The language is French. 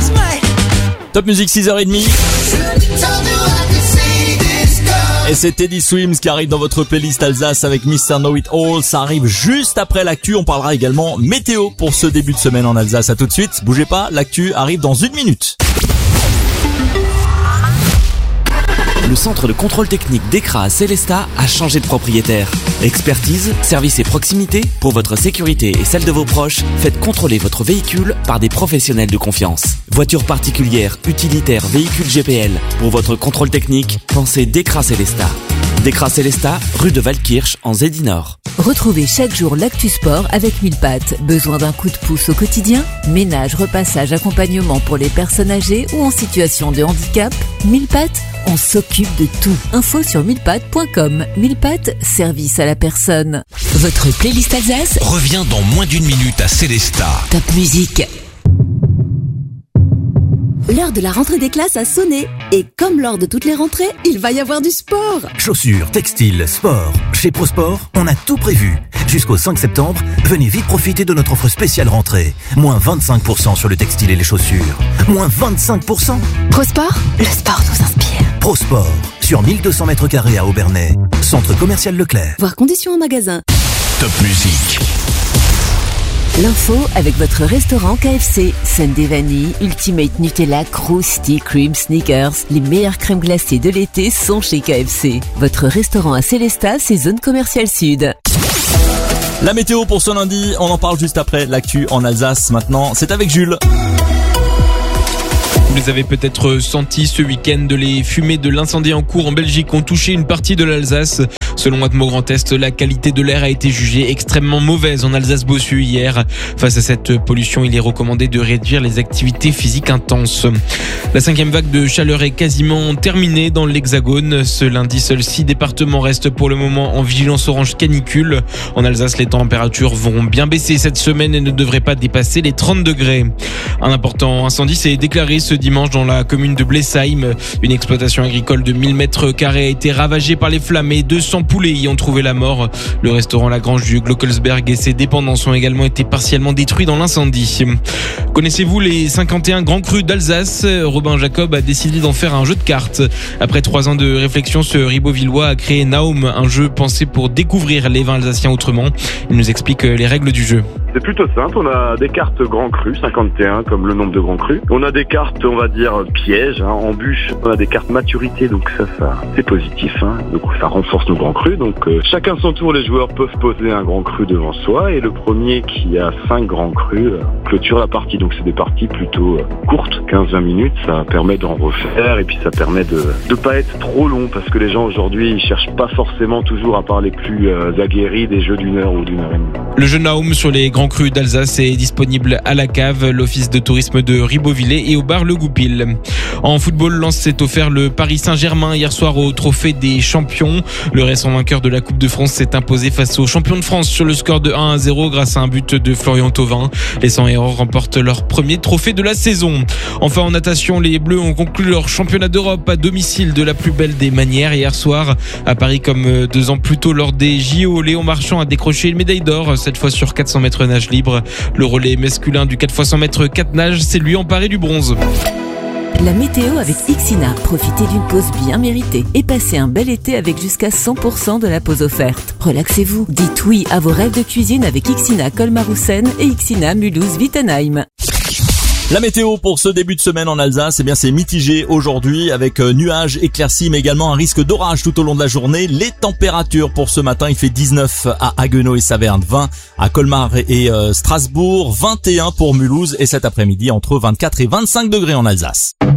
Top Music 6h30. Et c'est Teddy Swims qui arrive dans votre playlist Alsace avec Mr. Know It All. Ça arrive juste après l'actu. On parlera également météo pour ce début de semaine en Alsace. À tout de suite. Bougez pas, l'actu arrive dans 1 minute. Le centre de contrôle technique d'Ecra à Célestat a changé de propriétaire. Expertise, service et proximité, pour votre sécurité et celle de vos proches, faites contrôler votre véhicule par des professionnels de confiance. Voitures particulières, utilitaires, véhicules GPL. Pour votre contrôle technique, pensez d'Ecra Célestat. D'Ecra Célestat, rue de Waldkirch en Zeddy Nord. Retrouvez chaque jour l'actu sport avec Mille Pattes. Besoin d'un coup de pouce au quotidien? Ménage, repassage, accompagnement pour les personnes âgées ou en situation de handicap? Mille Pattes, on s'occupe de tout. Info sur millepattes.com. Mille Pattes, service à la personne. Votre playlist Alsace revient dans moins d'1 minute à Célestat. Top Music. L'heure de la rentrée des classes a sonné. Et comme lors de toutes les rentrées, il va y avoir du sport. Chaussures, textiles, sport. Chez ProSport, on a tout prévu. Jusqu'au 5 septembre, venez vite profiter de notre offre spéciale rentrée. Moins 25% sur le textile et les chaussures. Moins 25%. ProSport, le sport nous inspire. ProSport, sur 1200 mètres carrés à Aubernais. Centre commercial Leclerc. Voir conditions en magasin. Top Music. L'info avec votre restaurant KFC. Sundae vanille, Ultimate Nutella, Krusty Cream Sneakers. Les meilleures crèmes glacées de l'été sont chez KFC. Votre restaurant à Célestat, c'est zone commerciale sud. La météo pour ce lundi, on en parle juste après l'actu en Alsace. Maintenant, c'est avec Jules. Vous les avez peut-être sentis ce week-end, les fumées de l'incendie en cours en Belgique ont touché une partie de l'Alsace. Selon Atmo Grand Est, la qualité de l'air a été jugée extrêmement mauvaise en Alsace-Bossu hier. Face à cette pollution, il est recommandé de réduire les activités physiques intenses. La 5e vague de chaleur est quasiment terminée dans l'Hexagone. Ce lundi, seuls 6 départements restent pour le moment en vigilance orange canicule. En Alsace, les températures vont bien baisser cette semaine et ne devraient pas dépasser les 30 degrés. Un important incendie s'est déclaré ce dimanche dans la commune de Blesheim. Une exploitation agricole de 1000 mètres carrés a été ravagée par les flammes et 200 poulets y ont trouvé la mort. Le restaurant La Grange du Glockelsberg et ses dépendances ont également été partiellement détruits dans l'incendie. Connaissez-vous les 51 grands crus d'Alsace? Robin Jacob a décidé d'en faire un jeu de cartes. Après 3 ans de réflexion, ce Ribeauvillois a créé Naum, un jeu pensé pour découvrir les vins alsaciens autrement. Il nous explique les règles du jeu. C'est plutôt simple, on a des cartes grands crus, 51 comme le nombre de grands crus. On a des cartes, on va dire, pièges, embûches. On a des cartes maturité, donc ça c'est positif. Donc ça renforce nos grands crus. Donc chacun son tour, les joueurs peuvent poser un grand cru devant soi. Et le premier qui a 5 grands crus clôture la partie. Donc c'est des parties plutôt courtes, 15-20 minutes. Ça permet d'en refaire et puis ça permet de pas être trop long. Parce que les gens aujourd'hui, ils cherchent pas forcément toujours, à part les plus aguerris, des jeux d'1 heure ou d'1 heure et demie. Le jeu Naum sur les grands crus d'Alsace est disponible à la cave, l'office de tourisme de Ribeauvillé et au bar Le Goupil. En football, Lens s'est offert le Paris Saint-Germain hier soir au trophée des champions. Le récent vainqueur de la Coupe de France s'est imposé face aux champions de France sur le score de 1-0 grâce à un but de Florian Thauvin. Les 100 héros remportent leur premier trophée de la saison. Enfin en natation, les Bleus ont conclu leur championnat d'Europe à domicile de la plus belle des manières hier soir. À Paris, comme 2 ans plus tôt lors des JO, Léon Marchand a décroché une médaille d'or, cette fois sur 400 mètres nage libre. Le relais masculin du 4x100 mètres 4 nages s'est lui emparé du bronze. La météo avec Ixina. Profitez d'une pause bien méritée et passez un bel été avec jusqu'à 100% de la pause offerte. Relaxez-vous. Dites oui à vos rêves de cuisine avec Ixina Colmar-Houssen et Ixina Mulhouse-Wittenheim. La météo pour ce début de semaine en Alsace, eh bien c'est mitigé aujourd'hui avec nuages, éclaircies, mais également un risque d'orage tout au long de la journée. Les températures pour ce matin, il fait 19 à Haguenau et Saverne, 20 à Colmar et Strasbourg, 21 pour Mulhouse et cet après-midi entre 24 et 25 degrés en Alsace.